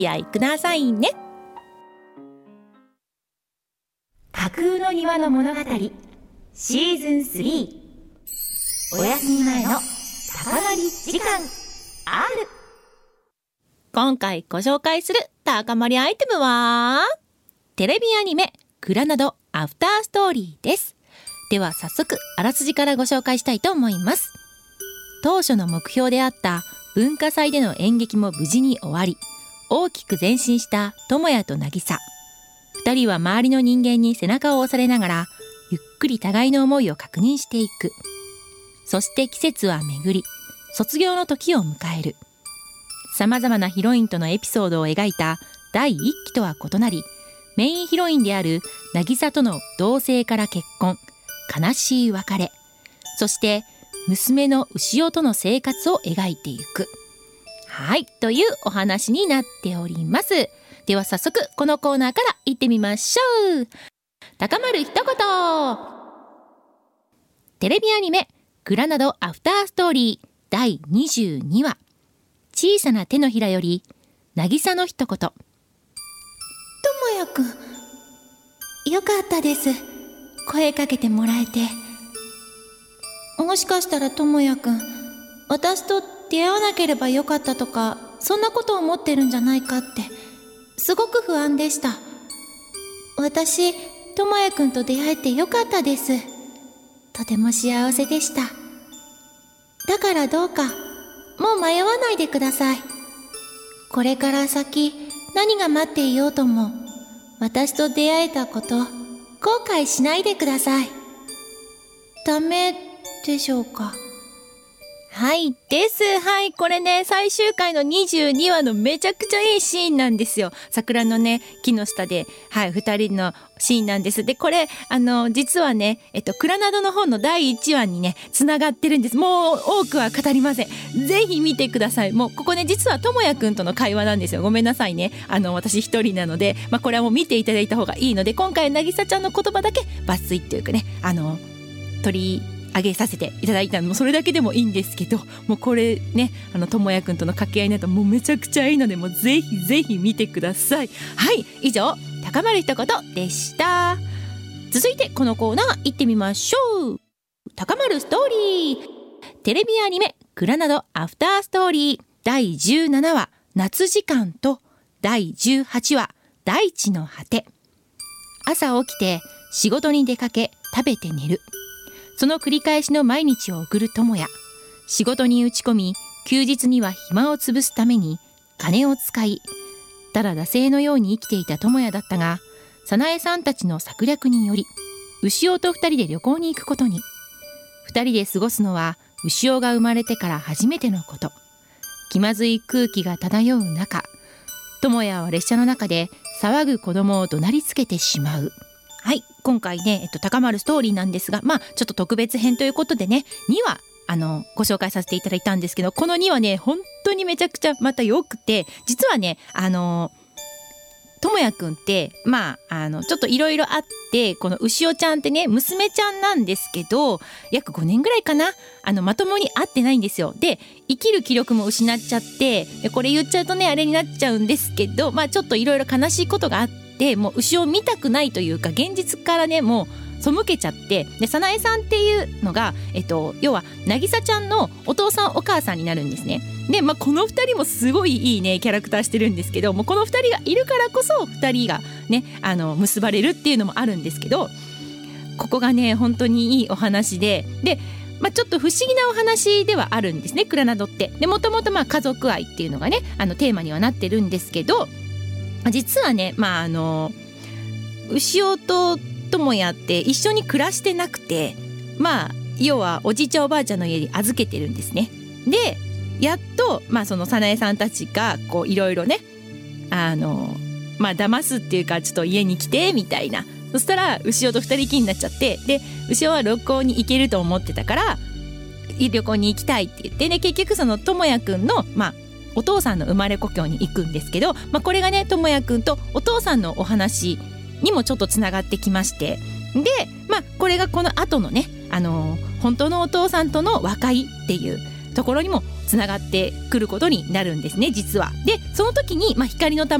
やいくださいね。 架空の庭の物語シーズン3、お休み前の高まり時間 R。 今回ご紹介する高まりアイテムはテレビアニメクラナドアフターストーリーです。では早速あらすじからご紹介したいと思います。当初の目標であった文化祭での演劇も無事に終わり、大きく前進した智也と渚。二人は周りの人間に背中を押されながらゆっくり互いの思いを確認していく。そして季節は巡り、卒業の時を迎える。さまざまなヒロインとのエピソードを描いた第1期とは異なり、メインヒロインである渚との同棲から結婚、悲しい別れ、そして娘の牛尾との生活を描いていく。はい、というお話になっております。では早速このコーナーから行ってみましょう。高まる一言。テレビアニメクラナドアフターストーリー第22話、小さな手のひらより渚の一言。 ともやくん、よかったです。声かけてもらえて。もしかしたらともやくん、私と出会わなければよかったとか、そんなことを思ってるんじゃないかって、すごく不安でした。私、ともやくんと出会えてよかったです。とても幸せでした。だからどうか、もう迷わないでください。これから先、何が待っていようとも、私と出会えたこと、後悔しないでください。ダメでしょうか。 はいです。はい、これね、最終回の22話のめちゃくちゃいいシーンなんですよ。桜のね、木の下で、はい、2人のシーンなんです。で、これ実はね、クラナドの方の第1話にね、つながってるんです。もう多くは語りません。ぜひ見てください。もうここね、実はともやくんとの会話なんですよ。ごめんなさいね。私一人なので、これはもう見ていただいた方がいいので、今回渚ちゃんの言葉だけ抜粋っていうかね、取り上げさせていただいたのもそれだけでもいいんですけど、もうこれね、ともやくんとの掛け合いなどもうめちゃくちゃいいので、もうぜひぜひ見てください。はい、以上高まる一言でした。続いてこのコーナー行ってみましょう。高まるストーリー。テレビアニメクラナドアフターストーリー第17話夏時間と第18話大地の果て。朝起きて仕事に出かけ、食べて寝る、その繰り返しの毎日を送る智也。仕事に打ち込み、休日には暇を潰すために金を使い、ただ惰性のように生きていた智也だったが、早苗さんたちの策略により牛尾と2人で旅行に行くことに。2人で過ごすのは牛尾が生まれてから初めてのこと。気まずい空気が漂う中、智也は列車の中で騒ぐ子供を怒鳴りつけてしまう。はい、今回ね、高まるストーリーなんですが、ちょっと特別編ということでね、2話ご紹介させていただいたんですけど、この2話ね、本当にめちゃくちゃまた良くて、実はね、ともやくんってちょっといろいろあって、この牛尾ちゃんってね、娘ちゃんなんですけど、約5年ぐらいかな、まともに会ってないんですよ。で、生きる気力も失っちゃって、これ言っちゃうとねあれになっちゃうんですけど、ちょっといろいろ悲しいことがあって、もう牛を見たくないというか、現実からねもう背けちゃって、で早苗さんっていうのが、要は渚ちゃんのお父さんお母さんになるんですね。で、この2人もすごいいいねキャラクターしてるんですけど、もうこの2人がいるからこそ2人がね結ばれるっていうのもあるんですけど、ここがね本当にいいお話で、ちょっと不思議なお話ではあるんですね、クラナドって。で、もともと家族愛っていうのがねテーマにはなってるんですけど、実はね牛尾と智也って一緒に暮らしてなくて、要はおじいちゃんおばあちゃんの家に預けてるんですね。で、やっとその早苗さんたちがこういろいろね騙すっていうか、ちょっと家に来てみたいな。そしたら牛尾と二人きりになっちゃって、で牛尾は旅行に行けると思ってたから旅行に行きたいって言って、で結局その智也くんのお父さんの生まれ故郷に行くんですけど、これがね智也くんとお父さんのお話にもちょっとつながってきまして、でこれがこの後のね本当のお父さんとの和解っていうところにもつながってくることになるんですね実は。でその時に、光の玉